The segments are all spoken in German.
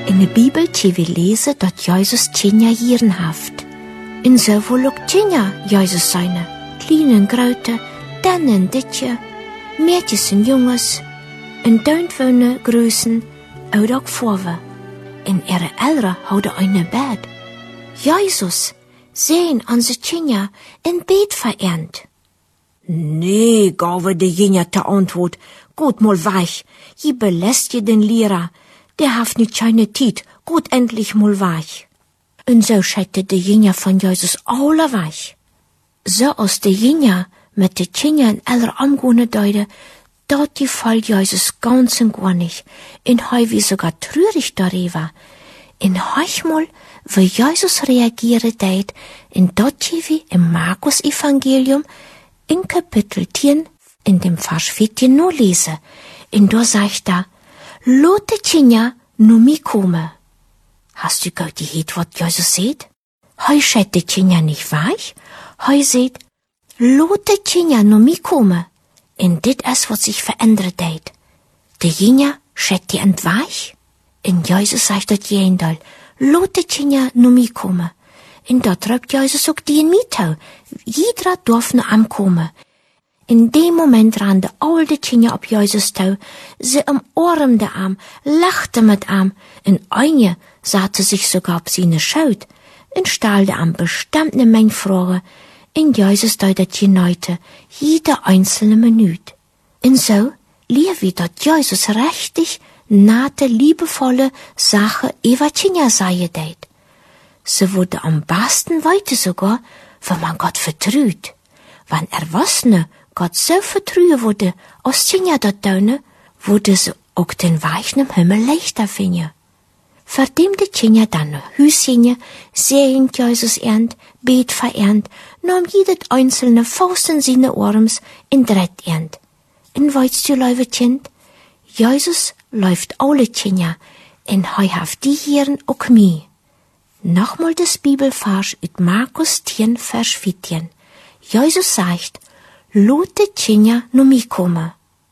In der Bibel die wir lesen, dass Jesus 10 Jahre haft. Und so will auch 10 Jesus seine. Kleine und große, dann und Ditje, Mädchen und Junges, und Döntwohne Größen, oder auch Vorwe. In ihre Eltern houden eine Bett. Jesus, sehen unsere 10 in Bett verehrt. Nee, gabe de Jenja te Antwort. Gut mal weich, je belässt je den Lehrer. Der haft nicht keine Tiet, gut endlich mal weich. Und so schätte de Jenja von Jesus alle weich. So aus de Jenja mit de 10 in aller Amgone deute, dort die Fall Jesus ganz und gar nicht. In heu wie sogar trürig darüber. In heuchmal, wie Jesus reagiere deit, in dort wie im Markus-Evangelium, in Kapitel 10, in dem Vers 14 nur lese. Und da sagt er, Lote Tjenja nu mi komme. Hast du gehört, was Jesus sagt? Heu schätt die Tjenja nicht weich? Heu sagt, Lote Tjenja nu mi komme. Und dit is was sich verändert hat. De Tjenja schätt die entweich? Und Jesus sagt dat jendal, Lote Tjenja nu mi komme. Und dort rübt Jesus auch die in Mietau. Jeder darf nur ankommen. In dem Moment rannte all die Tjenja auf Jesus tau. Sie umarmte am, lachte mit am. Und eine satte sich sogar auf seine Schaut. Und stellte am bestimmt ne Menge Fragen. Und Jesus deutet geneute, jede einzelne Minute. Und so lief wie dort Jesus richtig nahte, liebevolle Sache über Tjenja sei deit. Sie wurde am besten weiter sogar, wenn man Gott vertraut. Wenn Erwachsene Gott so vertrauen wurde, als Tjenja dort tun, wurde sie auch den Weichen im Himmel leichter finden. Verdem die Tjenja dann nach Hus gingen, sehen Jesus ernt, bet verernt, nahm jedes einzelne Faust in seine Arms in Drett ernt. Und weißt du, liebe Kind, Jesus läuft alle Tjenja, und hei haft die Herren auch mi. Nochmal das Bibelvers ut Markus 10, Vers 14. Jesus sagt, Lote Tjenja nu mi komme.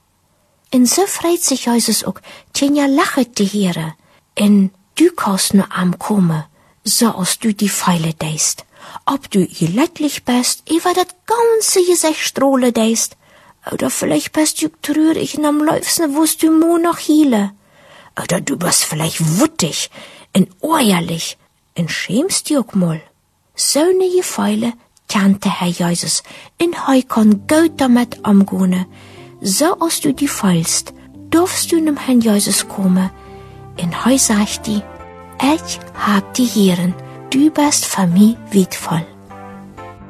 Und so freut sich Jesus auch, Tjenja lachet die Heere, und du kannst nur am komme, so als du die Pfeile deist. Ob du leidlich bist, über das ganze Gesicht strohle deist, oder vielleicht bist du trürig und am Läufsten wirst du mo noch hiele. Oder du bist vielleicht wuttig und ehrlich und schämst dich auch mal. So ne Gefeile kannte Herr Jesus, und heu kann gut damit umgehen. So als du die feilst, darfst du nem Herrn Jesus kommen. Und heu sagt die, ich hab die Herren, du bist für mich wertvoll.